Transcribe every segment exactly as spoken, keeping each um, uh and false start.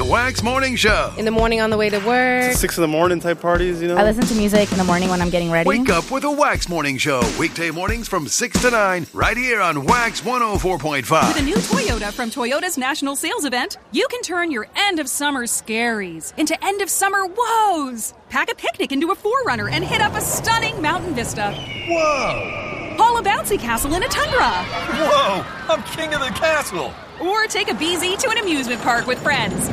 The Wax Morning Show. In the morning on the way to work. Six in the morning type parties, you know? I listen to music in the morning when I'm getting ready. Wake up with a Wax Morning Show. Weekday mornings from six to nine, right here on Wax one oh four point five. With a new Toyota from Toyota's National Sales Event, you can turn your end-of-summer scaries into end-of-summer woes. Pack a picnic into a four runner and hit up a stunning mountain vista. Whoa! Haul a bouncy castle in a tundra. Whoa! I'm king of the castle. Or take a B Z to an amusement park with friends.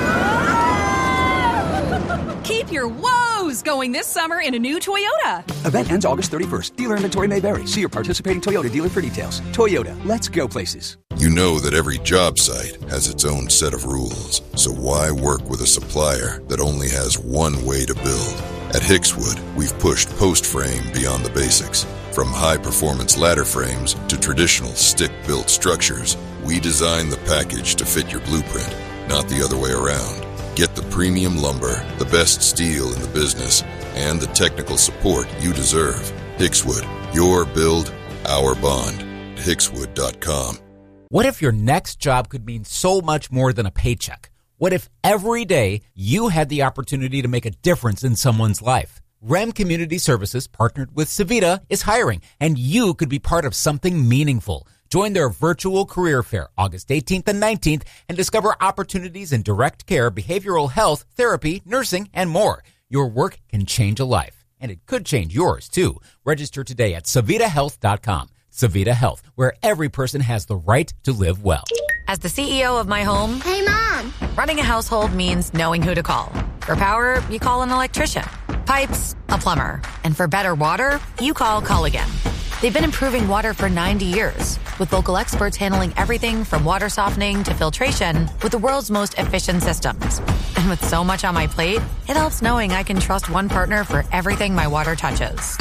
Keep your woes going this summer in a new Toyota. Event ends August thirty-first. Dealer inventory may vary. See your participating Toyota dealer for details. Toyota, let's go places. You know that every job site has its own set of rules. So why work with a supplier that only has one way to build? At Hickswood, we've pushed post frame beyond the basics. From high-performance ladder frames to traditional stick-built structures, we design the package to fit your blueprint, not the other way around. Get the premium lumber, the best steel in the business, and the technical support you deserve. Hickswood, your build, our bond. Hickswood dot com. What if your next job could mean so much more than a paycheck? What if every day you had the opportunity to make a difference in someone's life? R E M Community Services, partnered with Savita, is hiring, and you could be part of something meaningful. Join their virtual career fair August eighteenth and nineteenth and discover opportunities in direct care, behavioral health, therapy, nursing, and more. Your work can change a life, and it could change yours, too. Register today at savita health dot com. Savita Health, where every person has the right to live well. As the C E O of my home, hey, Mom, running a household means knowing who to call. For power, you call an electrician. Pipes, a plumber. And for better water, you call Culligan. They've been improving water for ninety years, with local experts handling everything from water softening to filtration with the world's most efficient systems. And with so much on my plate, it helps knowing I can trust one partner for everything my water touches.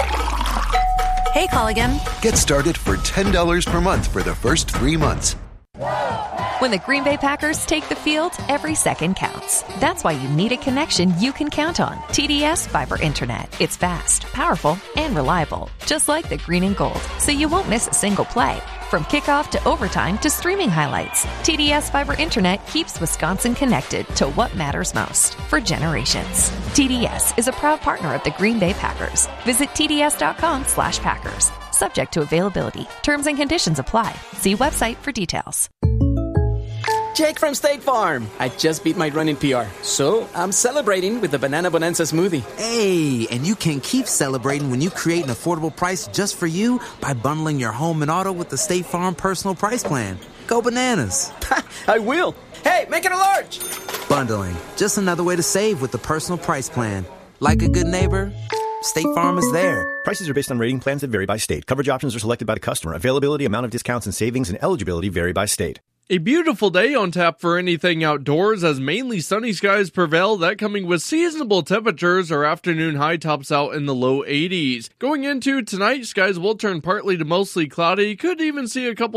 Hey, Culligan. Get started for ten dollars per month for the first three months. When the Green Bay Packers take the field, every second counts. That's why you need a connection you can count on. T D S Fiber Internet. It's fast, powerful, and reliable. Just like the green and gold, so you won't miss a single play. From kickoff to overtime to streaming highlights, T D S Fiber Internet keeps Wisconsin connected to what matters most for generations. T D S is a proud partner of the Green Bay Packers. Visit T D S dot com slash Packers. Subject to availability. Terms and conditions apply. See website for details. Jake from State Farm. I just beat my running P R, so I'm celebrating with the Banana Bonanza smoothie. Hey, and you can keep celebrating when you create an affordable price just for you by bundling your home and auto with the State Farm Personal Price Plan. Go bananas. I will. Hey, make it a large. Bundling. Just another way to save with the Personal Price Plan. Like a good neighbor, State Farm is there. Prices are based on rating plans that vary by state. Coverage options are selected by the customer. Availability, amount of discounts and savings, and eligibility vary by state. A beautiful day on tap for anything outdoors as mainly sunny skies prevail, that coming with seasonable temperatures. Our afternoon high tops out in the low eighties. Going into tonight, skies will turn partly to mostly cloudy. Could even see a couple